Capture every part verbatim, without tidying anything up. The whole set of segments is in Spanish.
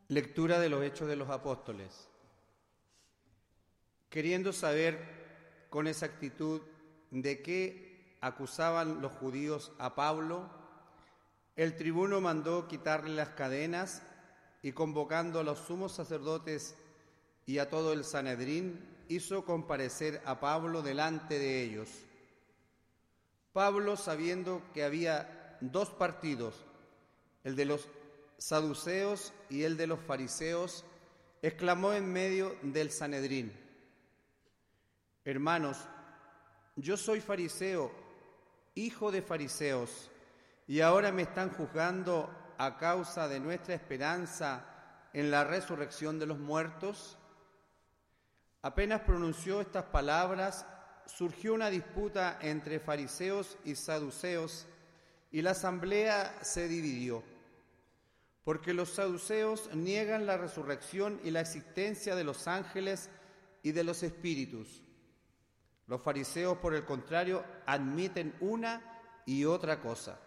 Lectura de los Hechos de los Apóstoles. Queriendo saber con exactitud de qué acusaban los judíos a Pablo, el tribuno mandó quitarle las cadenas y, convocando a los sumos sacerdotes y a todo el Sanedrín, hizo comparecer a Pablo delante de ellos. Pablo, sabiendo que había dos partidos, el de los saduceos y el de los fariseos, exclamó en medio del Sanedrín: Hermanos, yo soy fariseo, hijo de fariseos, y ahora me están juzgando a causa de nuestra esperanza en la resurrección de los muertos. Apenas pronunció estas palabras, surgió una disputa entre fariseos y saduceos, y la asamblea se dividió, porque los saduceos niegan la resurrección y la existencia de los ángeles y de los espíritus. Los fariseos, por el contrario, admiten una y otra cosa.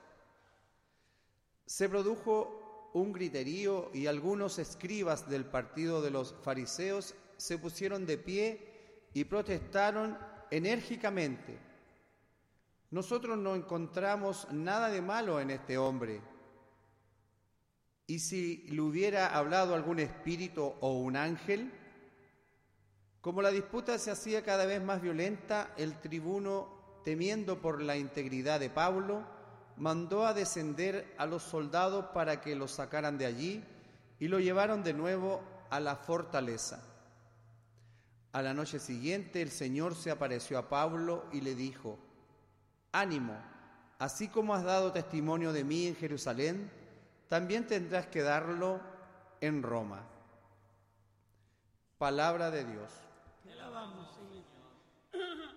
Se produjo un griterío y algunos escribas del partido de los fariseos se pusieron de pie y protestaron enérgicamente: nosotros no encontramos nada de malo en este hombre. ¿Y si le hubiera hablado algún espíritu o un ángel? Como la disputa se hacía cada vez más violenta, el tribuno, temiendo por la integridad de Pablo, mandó a descender a los soldados para que lo sacaran de allí y lo llevaron de nuevo a la fortaleza. A la noche siguiente el Señor se apareció a Pablo y le dijo: Ánimo, así como has dado testimonio de mí en Jerusalén, también tendrás que darlo en Roma. Palabra de Dios. Te alabamos, Señor.